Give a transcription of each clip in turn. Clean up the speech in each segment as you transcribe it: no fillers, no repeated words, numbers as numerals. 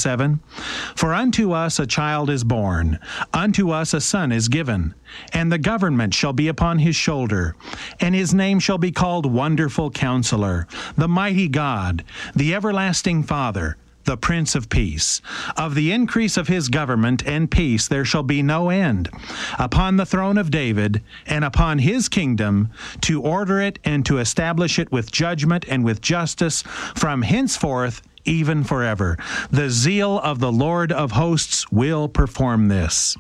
7, "For unto us a child is born, unto us a son is given, and the government shall be upon his shoulder, and his name shall be called Wonderful Counselor, the Mighty God, the Everlasting Father, the Prince of Peace. Of the increase of his government and peace there shall be no end, upon the throne of David, and upon his kingdom, to order it and to establish it with judgment and with justice from henceforth even forever. The zeal of the Lord of hosts will perform this."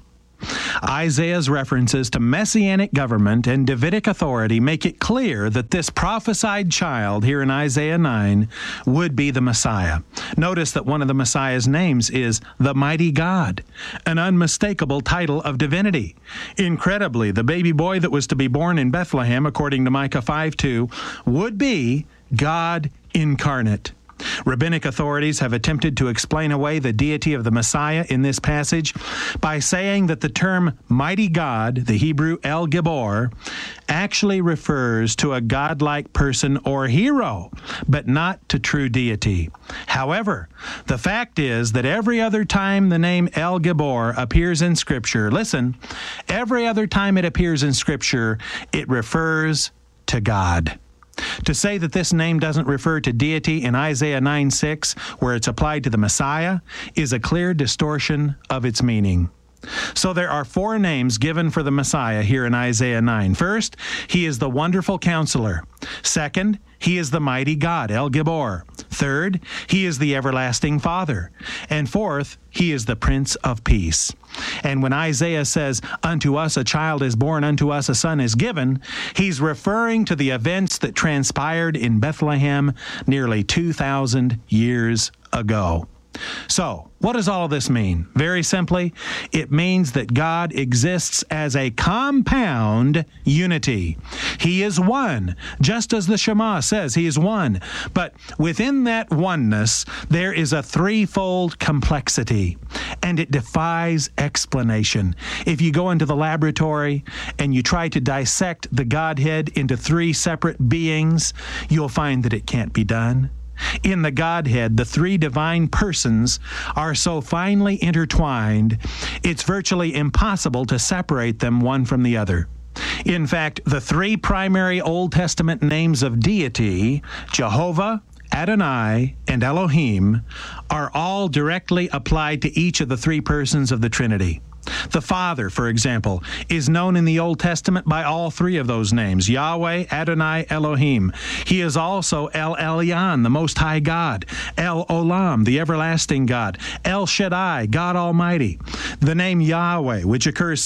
Isaiah's references to messianic government and Davidic authority make it clear that this prophesied child here in Isaiah 9 would be the Messiah. Notice that one of the Messiah's names is the Mighty God, an unmistakable title of divinity. Incredibly, the baby boy that was to be born in Bethlehem, according to Micah 5:2, would be God incarnate. Rabbinic authorities have attempted to explain away the deity of the Messiah in this passage by saying that the term Mighty God, the Hebrew El Gibor, actually refers to a godlike person or hero, but not to true deity. However, the fact is that every other time the name El Gibor appears in Scripture, listen, every other time it appears in Scripture, it refers to God. To say that this name doesn't refer to deity in Isaiah 9:6, where it's applied to the Messiah, is a clear distortion of its meaning. So there are 4 names given for the Messiah here in Isaiah 9. First, he is the Wonderful Counselor. Second, he is the Mighty God, El Gibor. Third, he is the Everlasting Father. And fourth, he is the Prince of Peace. And when Isaiah says, "Unto us a child is born, unto us a son is given," he's referring to the events that transpired in Bethlehem nearly 2,000 years ago. So, what does all of this mean? Very simply, it means that God exists as a compound unity. He is one, just as the Shema says he is one. But within that oneness, there is a threefold complexity, and it defies explanation. If you go into the laboratory and you try to dissect the Godhead into 3 separate beings, you'll find that it can't be done. In the Godhead, the 3 divine persons are so finely intertwined, it's virtually impossible to separate them one from the other. In fact, the 3 primary Old Testament names of deity, Jehovah, Adonai, and Elohim, are all directly applied to each of the 3 persons of the Trinity. The Father, for example, is known in the Old Testament by all 3 of those names, Yahweh, Adonai, Elohim. He is also El Elyon, the Most High God, El Olam, the Everlasting God, El Shaddai, God Almighty. The name Yahweh, which occurs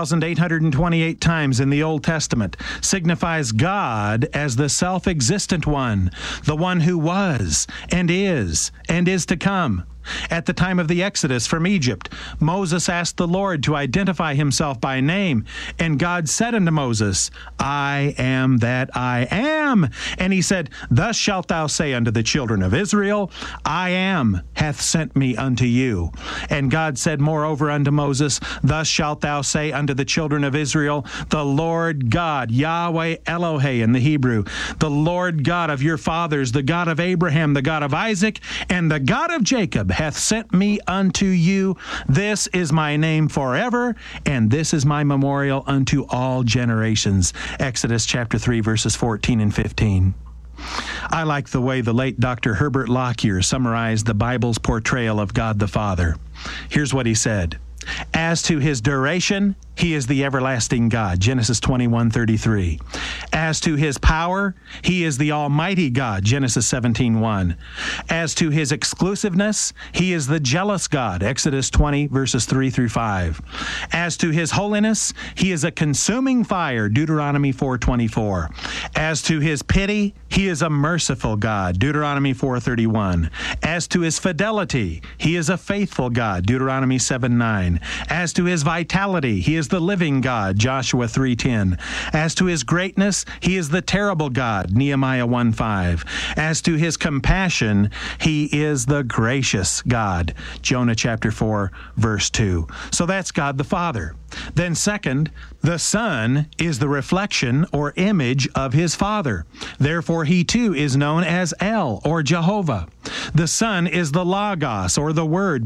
6,828 times in the Old Testament, signifies God as the self-existent one, the one who was and is to come. At the time of the Exodus from Egypt, Moses asked the Lord to identify himself by name, and God said unto Moses, "I am that I am." And he said, "Thus shalt thou say unto the children of Israel, I am hath sent me unto you." And God said moreover unto Moses, "Thus shalt thou say unto the children of Israel, the Lord God, Yahweh Elohei in the Hebrew, the Lord God of your fathers, the God of Abraham, the God of Isaac, and the God of Jacob, hath sent me unto you. This is my name forever, and this is my memorial unto all generations." Exodus chapter 3, verses 14 and 15. I like the way the late Dr. Herbert Lockyer summarized the Bible's portrayal of God the Father. Here's what he said. As to his duration, he is the everlasting God, Genesis 21:33. As to his power, he is the almighty God, Genesis 17:1. As to his exclusiveness, he is the jealous God, Exodus 20, verses 3 through 5. As to his holiness, he is a consuming fire, Deuteronomy 4:24. As to his pity, he is a merciful God, Deuteronomy 4:31. As to his fidelity, he is a faithful God, Deuteronomy 7:9. As to his vitality, he is the living God, Joshua 3:10. As to his greatness, he is the terrible God, Nehemiah 1:5. As to his compassion, he is the gracious God, Jonah chapter 4, verse 2. So that's God the Father. Then second, the Son is the reflection or image of his Father. Therefore, he too is known as El, or Jehovah. The Son is the Logos, or the Word,